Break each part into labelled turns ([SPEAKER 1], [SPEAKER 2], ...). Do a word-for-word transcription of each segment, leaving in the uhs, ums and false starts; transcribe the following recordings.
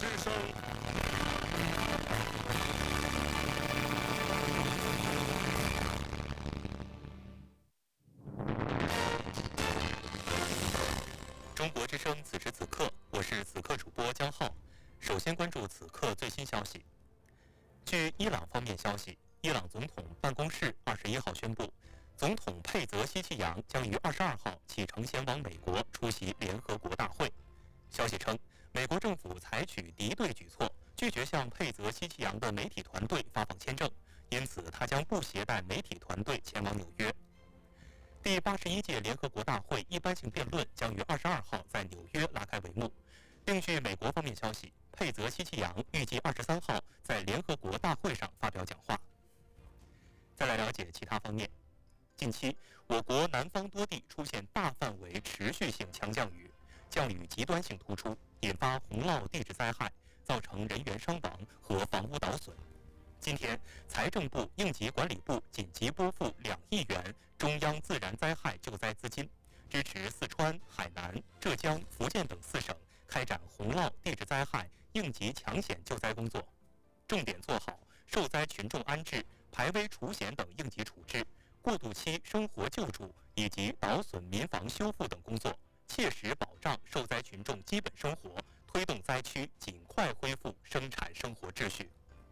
[SPEAKER 1] 之声。
[SPEAKER 2] 中国之声此时此刻，我是此刻主播江浩。首先关注此刻最新消息。据伊朗方面消息，伊朗总统办公室二十一号宣布，总统佩泽西奇扬将于二十二号启程前往美国出席联合国大会。消息称，美国政府采取敌对举措，拒绝向佩泽西奇扬的媒体团队发放签证，因此他将不携带媒体团队前往纽约。第八十一届联合国大会一般性辩论将于二十二号在纽约拉开帷幕，并据美国方面消息，佩泽西奇扬预计二十三号在联合国大会上发表讲话。再来了解其他方面，近期我国南方多地出现大范围持续性强降雨，降雨极端性突出，引发洪涝地质灾害，造成人员伤亡和房屋倒损。今天，财政部、应急管理部紧急拨付两亿元中央自然灾害救灾资金，支持四川、海南、浙江、福建等四省开展洪涝地质灾害应急抢险救灾工作，重点做好受灾群众安置、排危除险等应急处置、过渡期生活救助以及倒损民房修复等工作，切实保障受灾群众基本生活，推动灾区尽快恢复生产生活秩序。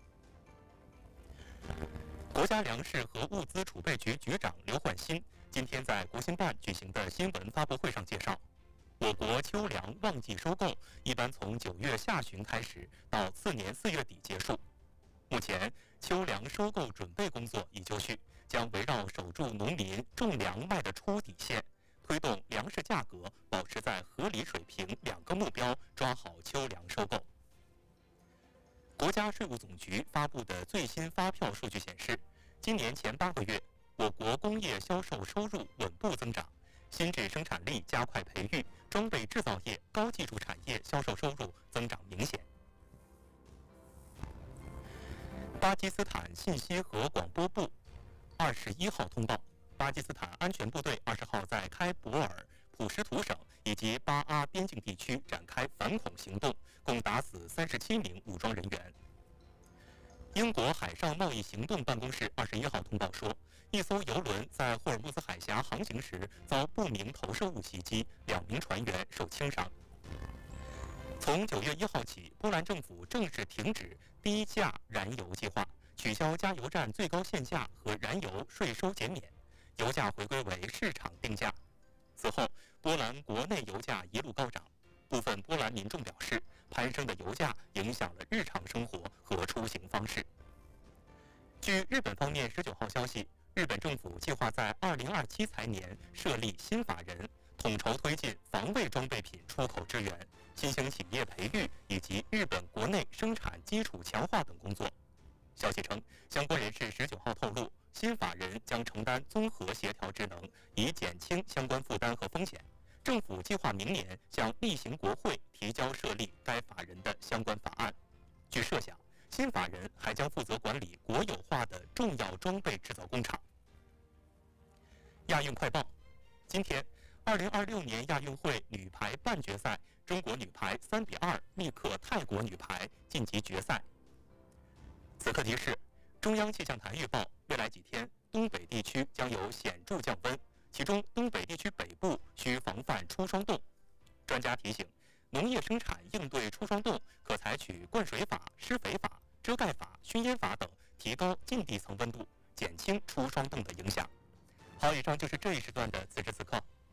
[SPEAKER 2] 国家粮食和物资储备局局长刘焕新今天在国新办举行的新闻发布会上介绍，我国秋粮旺季收购一般从九月下旬开始，到次年四月底结束。目前，秋粮收购准备工作已就绪，将围绕守住农民种粮卖得出底线，推动粮食价格保持在合理水平两个目标，抓好秋粮收购。国家税务总局发布的最新发票数据显示，今年前八个月，我国工业销售收入稳步增长，新质生产力加快培育，装备制造业、高技术产业销售收入增长明显。巴基斯坦信息和广播部二十一号通报，巴基斯坦安全部队二十号在开伯尔、普什图省以及巴阿边境地区展开反恐行动，共打死三十七名武装人员。英国海上贸易行动办公室二十一号通报说，一艘油轮在霍尔木兹海峡航行时遭不明投射物袭击，两名船员受轻伤。从九月一号起，波兰政府正式停止低价燃油计划，取消加油站最高限价和燃油税收减免，油价回归为市场定价。此后，波兰国内油价一路高涨，部分波兰民众表示，攀升的油价影响了日常生活和出行方式。据日本方面十九号消息，日本政府计划在二零二七财年设立新法人，统筹推进防卫装备品出口支援、新兴企业培育以及日本国内生产基础强化等工作。消息称，相关人士十九号透露，新法人将承担综合协调职能，以减轻相关负担和风险。政府计划明年向例行国会提交设立该法人的相关法案。据设想，新法人还将负责管理国有化的重要装备制造工厂。亚运快报，今天，二零二六年亚运会女排半决赛，中国女排三比二力克泰国女排，晋级决赛。此刻提示：中央气象台预报，未来几天东北地区将有显著降温，其中东北地区北部需防范出霜冻。专家提醒，农业生产应对出霜冻，可采取灌水法、施肥法、遮盖法、熏烟法等，提高近地层温度，减轻出霜冻的影响。好，以上就是这一时段的此时此刻。